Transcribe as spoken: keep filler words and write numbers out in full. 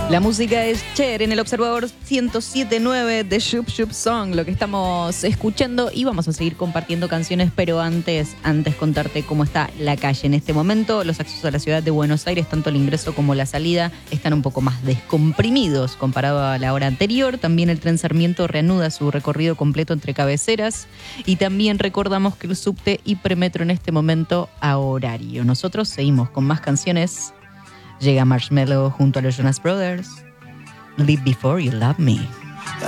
La música es Cher en el Observador ciento siete punto nueve de Shoop Shoop Song, lo que estamos escuchando, y vamos a seguir compartiendo canciones, pero antes, antes contarte cómo está la calle en este momento. Los accesos a la ciudad de Buenos Aires, tanto el ingreso como la salida, están un poco más descomprimidos comparado a la hora anterior. También el tren Sarmiento reanuda su recorrido completo entre cabeceras, y también recordamos que el subte y premetro en este momento a horario. Nosotros seguimos con más canciones. Llega Marshmello junto a los Jonas Brothers. Live Before You Love Me.